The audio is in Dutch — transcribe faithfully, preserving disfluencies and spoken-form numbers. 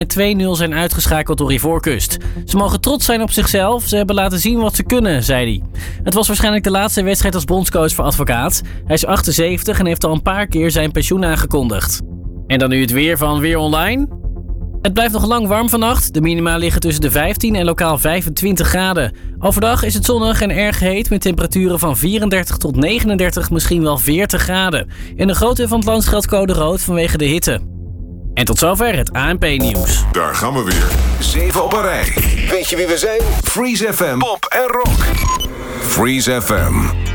twee nul zijn uitgeschakeld door Ivoorkust. Ze mogen trots zijn op zichzelf, ze hebben laten zien wat ze kunnen, zei hij. Het was waarschijnlijk de laatste wedstrijd als bondscoach voor Advocaat. Hij is achtenzeventig en heeft al een paar keer zijn pensioen aangekondigd. En dan nu het weer van Weer Online. Het blijft nog lang warm vannacht. De minima liggen tussen de vijftien en lokaal vijfentwintig graden. Overdag is het zonnig en erg heet met temperaturen van vierendertig tot negenendertig, misschien wel veertig graden. In de grote van het land geldt code rood vanwege de hitte. En tot zover het A N P-nieuws. Daar gaan we weer. Zeven op een rij. Weet je wie we zijn? Freeze F M, pop en rock. Freeze F M.